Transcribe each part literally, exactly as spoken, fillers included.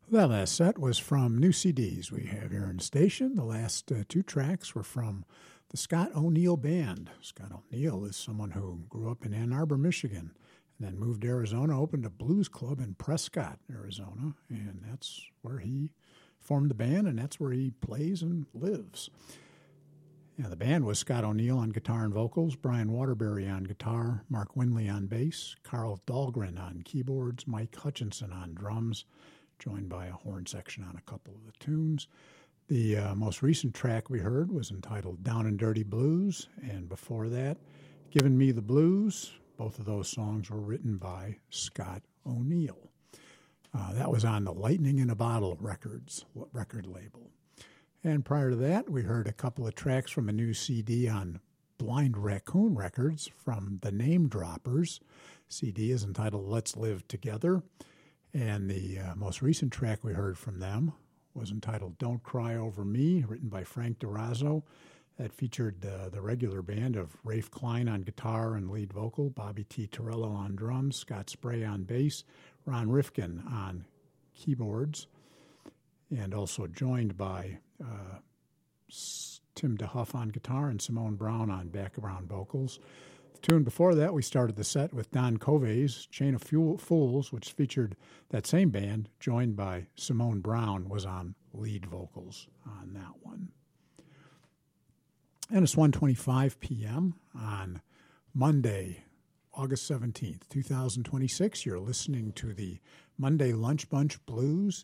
That last set was from new C Ds we have here in the station. The last uh, two tracks were from the Scott O'Neill Band. Scott O'Neill is someone who grew up in Ann Arbor, Michigan, and then moved to Arizona, opened a blues club in Prescott, Arizona, and that's where he formed the band, and that's where he plays and lives. Yeah, the band was Scott O'Neill on guitar and vocals, Brian Waterbury on guitar, Mark Winley on bass, Carl Dahlgren on keyboards, Mike Hutchinson on drums, joined by a horn section on a couple of the tunes. The uh, most recent track we heard was entitled Down and Dirty Blues, and before that, Givin' Me the Blues. Both of those songs were written by Scott O'Neill. Uh, that was on the Lightning in a Bottle Records record label. And prior to that, we heard a couple of tracks from a new C D on Blind Raccoon Records from the Name Droppers. C D is entitled Let's Live Together. And the uh, most recent track we heard from them was entitled Don't Cry Over Me, written by Frank DeRazzo. That featured uh, the regular band of Rafe Klein on guitar and lead vocal, Bobby T. Torello on drums, Scott Spray on bass, Ron Rifkin on keyboards, and also joined by uh, Tim DeHuff on guitar and Simone Brown on background vocals. The tune before that, we started the set with Don Covey's Chain of Fools, which featured that same band, joined by Simone Brown, was on lead vocals on that one. And it's one twenty-five p.m. on Monday, August seventeenth, twenty twenty-six. You're listening to the Monday Lunch Bunch Blues.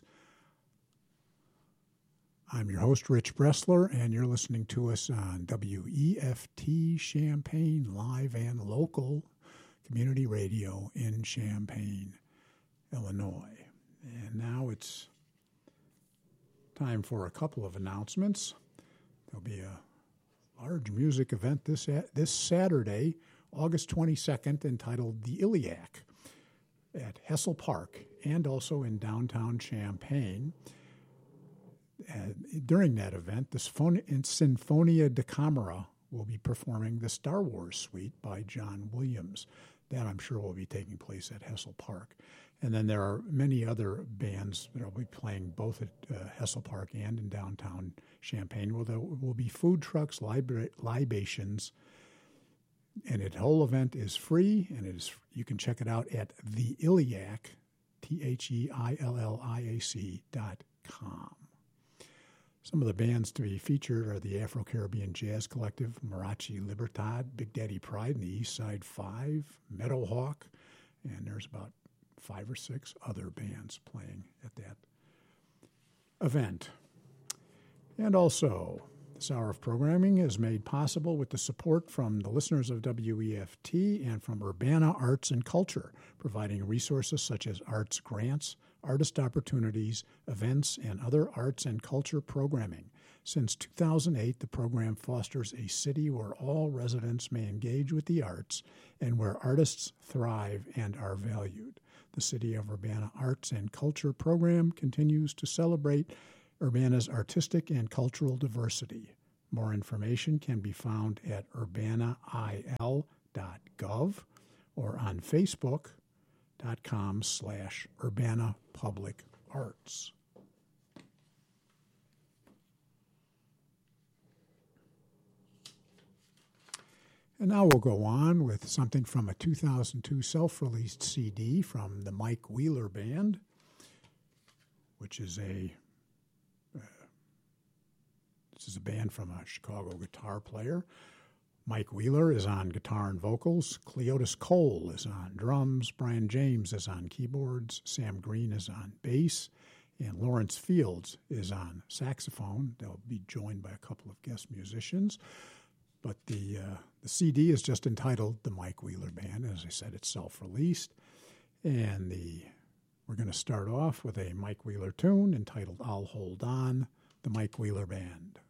I'm your host, Rich Bressler, and you're listening to us on W E F T Champaign, live and local community radio in Champaign, Illinois. And now it's time for a couple of announcements. There'll be a large music event this this Saturday, August twenty-second, entitled The Iliac at Hessel Park and also in downtown Champaign. Uh, during that event, the Sinfonia da Camera will be performing the Star Wars Suite by John Williams. That, I'm sure, will be taking place at Hessel Park. And then there are many other bands that will be playing both at uh, Hessel Park and in downtown Champaign. Well, there will be food trucks, libra- libations, and the whole event is free, and it is you can check it out at the Iliac, T H E I L L I A C dot com. Some of the bands to be featured are the Afro-Caribbean Jazz Collective, Marachi Libertad, Big Daddy Pride, and the East Side Five, Meadowhawk, and there's about five or six other bands playing at that event. And also, this hour of programming is made possible with the support from the listeners of W E F T and from Urbana Arts and Culture, providing resources such as arts grants, artist opportunities, events, and other arts and culture programming. Since two thousand eight, the program fosters a city where all residents may engage with the arts and where artists thrive and are valued. The City of Urbana Arts and Culture program continues to celebrate Urbana's artistic and cultural diversity. More information can be found at urbana I L dot gov or on Facebook dot com slash Urbana Public Arts. And now we'll go on with something from a two thousand two self-released C D from the Mike Wheeler Band, which is a uh, this is a band from a Chicago guitar player. Mike Wheeler is on guitar and vocals. Cleotis Cole is on drums. Brian James is on keyboards. Sam Green is on bass. And Lawrence Fields is on saxophone. They'll be joined by a couple of guest musicians. But the uh, the C D is just entitled The Mike Wheeler Band. As I said, it's self-released. And the we're going to start off with a Mike Wheeler tune entitled I'll Hold On, The Mike Wheeler Band.